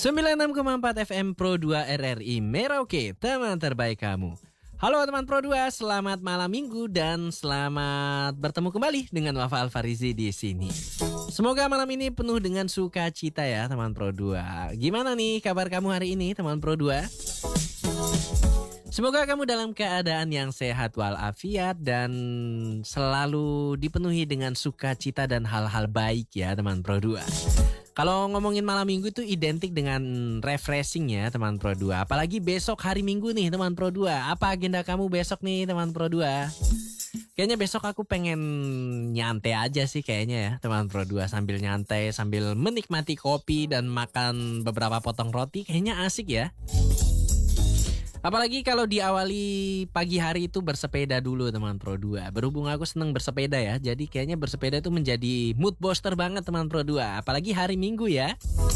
96,4 FM Pro 2 RRI Merauke, teman terbaik kamu. Halo teman Pro 2, selamat malam minggu dan selamat bertemu kembali dengan Wafa Alfarizi di sini. Semoga malam ini penuh dengan sukacita ya teman Pro 2. Gimana nih kabar kamu hari ini teman Pro 2? Semoga kamu dalam keadaan yang sehat walafiat dan selalu dipenuhi dengan sukacita dan hal-hal baik ya teman Pro 2. Kalau ngomongin malam minggu itu identik dengan refreshing ya teman Pro 2. Apalagi besok hari minggu nih teman Pro 2. Apa agenda kamu besok nih teman Pro 2? Kayaknya besok aku pengen nyantai aja sih kayaknya ya teman Pro 2. Sambil nyantai, sambil menikmati kopi dan makan beberapa potong roti. Kayaknya asik ya. Apalagi kalau diawali pagi hari itu bersepeda dulu teman Pro 2. Berhubung aku seneng bersepeda ya, jadi kayaknya bersepeda itu menjadi mood booster banget teman Pro 2. Apalagi hari Minggu ya.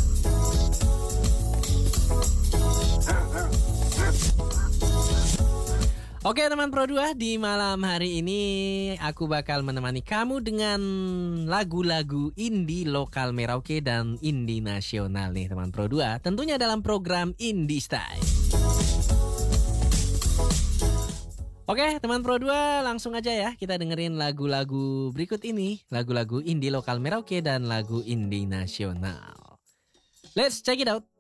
Oke teman Pro 2, di malam hari ini aku bakal menemani kamu dengan lagu-lagu indie lokal Merauke dan indie nasional nih teman Pro 2. Tentunya dalam program Indie Style. Oke teman Pro 2, langsung aja ya kita dengerin lagu-lagu berikut ini. Lagu-lagu indie lokal Merauke dan lagu indie nasional. Let's check it out.